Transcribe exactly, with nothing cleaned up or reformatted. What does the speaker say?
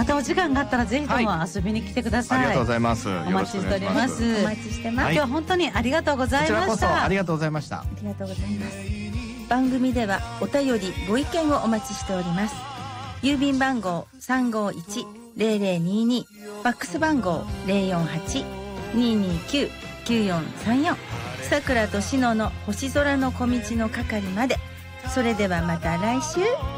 たお時間があったらぜひとも遊びに来てください、 ありがとうございます。 お待ちしております。 お待ちしてます、 今日は本当にありがとうございました。 こちらこそありがとうございました。 ありがとうございます。番組ではお便りご意見をお待ちしております。郵便番号 さんごいちゼロゼロにに、ファックス番号 ゼロよんはち にーにーきゅう きゅうよんさんよん、さくらとしのの星空の小道の係まで。それではまた来週。